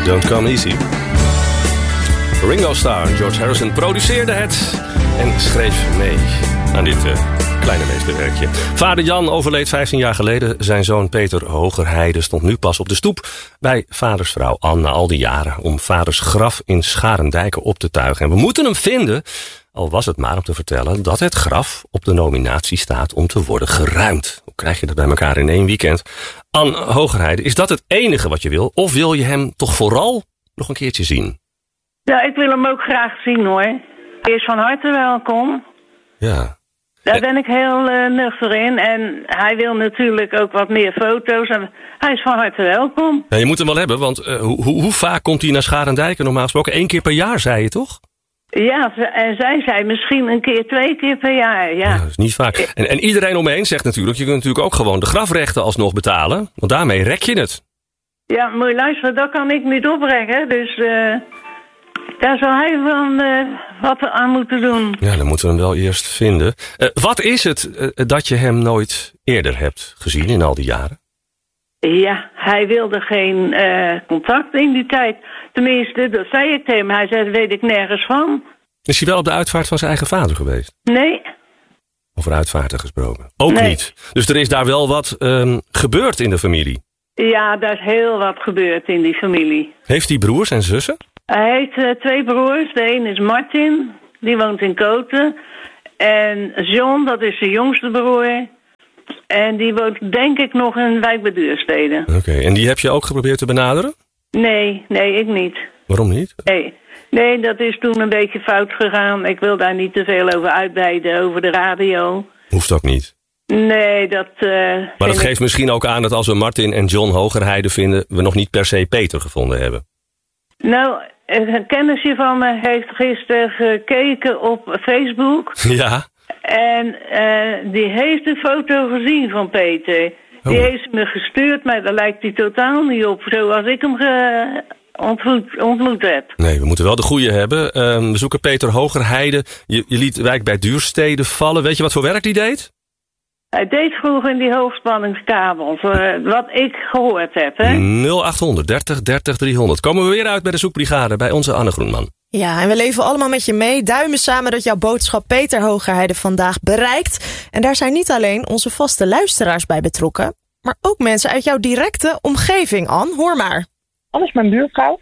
It Don't Come Easy. Ringo Starr en George Harrison produceerden het en schreef mee aan dit kleine meesterwerkje. Vader Jan overleed 15 jaar geleden. Zijn zoon Peter Hogerheide stond nu pas op de stoep bij vaders vrouw Anne na al die jaren om vaders graf in Scharendijken op te tuigen. En we moeten hem vinden, al was het maar om te vertellen dat het graf op de nominatie staat om te worden geruimd. Hoe krijg je dat bij elkaar in 1 weekend? Anne Hogerheide, is dat het enige wat je wil? Of wil je hem toch vooral nog een keertje zien? Ja, ik wil hem ook graag zien hoor. Hij is van harte welkom. Ja. Daar ben ik heel nuchter in. En hij wil natuurlijk ook wat meer foto's. En hij is van harte welkom. Ja, je moet hem wel hebben, want hoe vaak komt hij naar Scharendijken normaal gesproken? 1 keer per jaar, zei je toch? Ja, en zij zei misschien 1 keer, 2 keer per jaar. Ja, dat is niet vaak. En iedereen om me heen zegt natuurlijk, je kunt natuurlijk ook gewoon de grafrechten alsnog betalen. Want daarmee rek je het. Ja, moet je luisteren, dat kan ik niet oprekken. Dus daar zal hij van wat aan moeten doen. Ja, dan moeten we hem wel eerst vinden. Wat is het dat je hem nooit eerder hebt gezien in al die jaren? Ja, hij wilde geen contact in die tijd. Tenminste, dat zei ik tegen hem. Hij zei, dat weet ik nergens van. Is hij wel op de uitvaart van zijn eigen vader geweest? Nee. Over uitvaarten gesproken? Ook nee. Niet. Dus er is daar wel wat gebeurd in de familie? Ja, daar is heel wat gebeurd in die familie. Heeft hij broers en zussen? Hij heeft 2 broers. De een is Martin, die woont in Koten. En John, dat is de jongste broer. En die woont denk ik nog in Wijk bij Duurstede. Oké, en die heb je ook geprobeerd te benaderen? Nee, ik niet. Waarom niet? Nee, dat is toen een beetje fout gegaan. Ik wil daar niet te veel over uitweiden over de radio. Hoeft ook niet. Nee, dat... maar dat geeft misschien ook aan dat als we Martin en John Hogerheide vinden, we nog niet per se Peter gevonden hebben. Nou, een kennisje van me heeft gisteren gekeken op Facebook. Ja. En die heeft een foto gezien van Peter. Die heeft me gestuurd, maar daar lijkt hij totaal niet op. Zoals ik hem ontmoet heb. Nee, we moeten wel de goede hebben. We zoeken Peter Hogerheide. Je liet Wijk bij Duurstede vallen. Weet je wat voor werk die deed? Hij deed vroeger in die hoogspanningskabels. Wat ik gehoord heb, hè? 0800 30 30 300. Komen we weer uit bij de zoekbrigade bij onze Anne Groenman. Ja, en we leven allemaal met je mee. Duimen samen dat jouw boodschap Peter Hogerheide vandaag bereikt. En daar zijn niet alleen onze vaste luisteraars bij betrokken, maar ook mensen uit jouw directe omgeving, Anne. Hoor maar. Anne is mijn buurvrouw.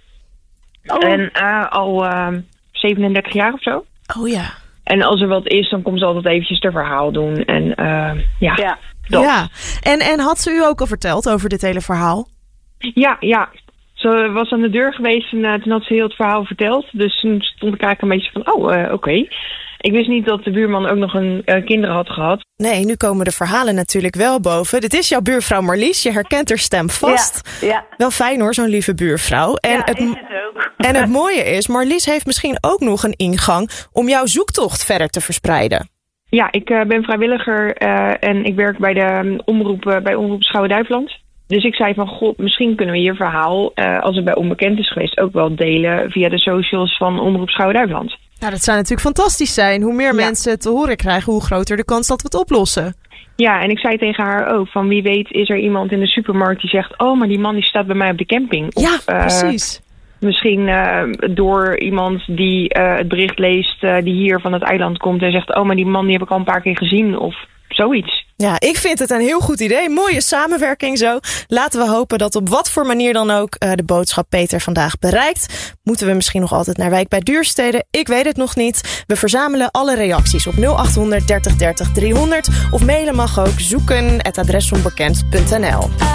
En al 37 jaar of zo. Oh ja. En als er wat is, dan komt ze altijd eventjes haar verhaal doen. En ja. En had ze u ook al verteld over dit hele verhaal? Ja. Ze was aan de deur geweest en toen had ze heel het verhaal verteld. Dus toen stond ik eigenlijk een beetje van, oké. Ik wist niet dat de buurman ook nog een kinderen had gehad. Nee, nu komen de verhalen natuurlijk wel boven. Dit is jouw buurvrouw Marlies, je herkent haar stem vast. Ja. Wel fijn hoor, zo'n lieve buurvrouw. En ja, is het ook. En het mooie is, Marlies heeft misschien ook nog een ingang om jouw zoektocht verder te verspreiden. Ja, ik ben vrijwilliger en ik werk bij de omroep Schouwen-Duiveland. Dus ik zei van, god, misschien kunnen we je verhaal, als het bij onbekend is geweest, ook wel delen via de socials van Omroep Schouwen-Duiveland. Nou, dat zou natuurlijk fantastisch zijn. Hoe meer mensen het te horen krijgen, hoe groter de kans dat we het oplossen. Ja, en ik zei tegen haar ook, van wie weet is er iemand in de supermarkt die zegt, oh, maar die man die staat bij mij op de camping. Ja, precies. Misschien door iemand die het bericht leest, die hier van het eiland komt en zegt, oh, maar die man die heb ik al een paar keer gezien of zoiets. Ja, ik vind het een heel goed idee. Mooie samenwerking zo. Laten we hopen dat op wat voor manier dan ook de boodschap Peter vandaag bereikt. Moeten we misschien nog altijd naar Wijk bij Duurstede? Ik weet het nog niet. We verzamelen alle reacties op 0800 30 30 300 of mailen mag ook zoeken@adresonbekend.nl.